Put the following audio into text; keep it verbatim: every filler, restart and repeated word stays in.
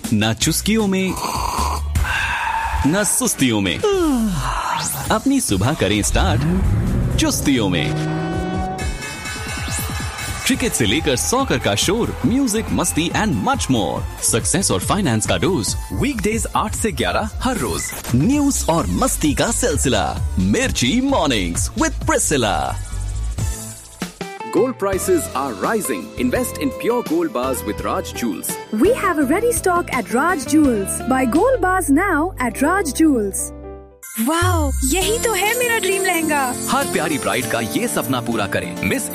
ना चुस्कियों में ना सुस्तियों में, अपनी सुबह करें स्टार्ट चुस्तियों में। क्रिकेट से लेकर सॉकर का शोर, म्यूजिक, मस्ती एंड मच मोर। सक्सेस और फाइनेंस का डोज, वीकडेज आठ से ग्यारह हर रोज। न्यूज और मस्ती का सिलसिला, मिर्ची mornings with Priscilla. Gold prices are rising. Invest in pure gold bars with Raj Jewels. We have a ready stock at Raj Jewels. Buy gold bars now at Raj Jewels. Wow, यही तो है मेरा dream lehenga. हर प्यारी bride का ये सपना पूरा करें। मिस